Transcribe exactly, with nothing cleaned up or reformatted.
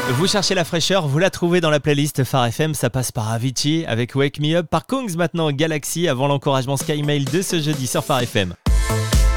Vous cherchez la fraîcheur, vous la trouvez dans la playlist Phare F M, ça passe par Avicii avec Wake Me Up, par Kungs maintenant Galaxy avant l'encouragement Sky Mail de ce jeudi sur Phare F M.